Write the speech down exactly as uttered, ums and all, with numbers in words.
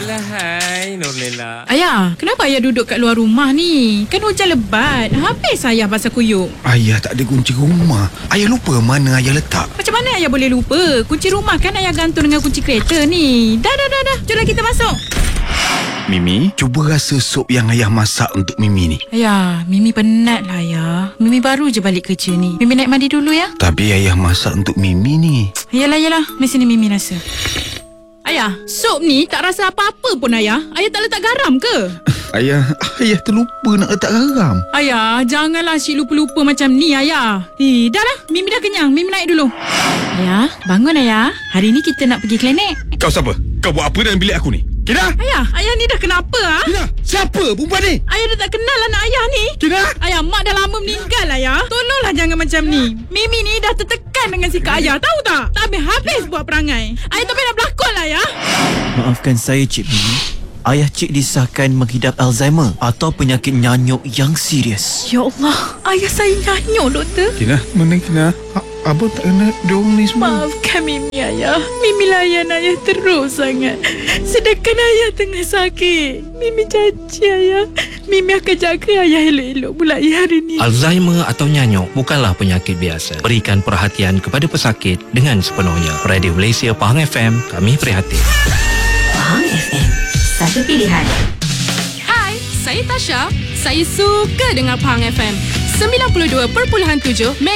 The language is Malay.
Alah, hai Nurlela. Ayah, kenapa ayah duduk kat luar rumah ni? Kan hujan lebat. Habis ayah basah kuyup. Ayah tak ada kunci rumah. Ayah lupa mana ayah letak. Macam mana ayah boleh lupa? Kunci rumah kan ayah gantung dengan kunci kereta ni. Dah, dah, dah, dah. Jomlah kita masuk. Mimi, cuba rasa sup yang ayah masak untuk Mimi ni. Ayah, Mimi penat lah ayah. Mimi baru je balik kerja ni. Mimi naik mandi dulu ya. Tapi ayah masak untuk Mimi ni. Yalah, yalah. Mesti ni Mimi rasa. Ayah, sup ni tak rasa apa-apa pun ayah. Ayah tak letak garam ke? Ayah, ayah terlupa nak letak garam. Ayah, janganlah asyik lupa-lupa macam ni ayah. Eh, dah lah. Mimi dah kenyang. Mimi naik dulu. Ayah, bangun ayah. Hari ni kita nak pergi klinik. Kau siapa? Kau buat apa dalam bilik aku ni? Kina? Ayah, ayah ni dah kenapa ah? Kina, siapa perempuan ni? Ayah dah tak kenal anak ayah ni. Kina? Ayah, mak dah lama meninggal ayah. Tolonglah jangan macam ni. Mimi ni dah tertekan dengan sikap ayah. Tahu tak? Tak habis-habis buat perangai. Ayah tak payah nak berlakon lah ayah. Maafkan saya, Cik Mimi. Ayah Cik disahkan mengidap Alzheimer atau penyakit nyanyuk yang serius. Ya Allah, ayah saya nyanyuk doktor. Kina, mana Kina? A- Abang tak kenal diorang ni semua. Maafkan Mimi ayah. Mimi layan ayah terus sangat. Sedangkan ayah tengah sakit. Mimi janji ayah, Mimi akan jaga ayah elok-elok mulai hari ni. Alzheimer atau nyanyuk bukanlah penyakit biasa. Berikan perhatian kepada pesakit dengan sepenuhnya. Radio Malaysia Pahang F M, kami prihatin. Pahang F M, satu pilihan. Hai, saya Tasha. Saya suka dengar Pahang F M. sembilan puluh dua perpuluhan tujuh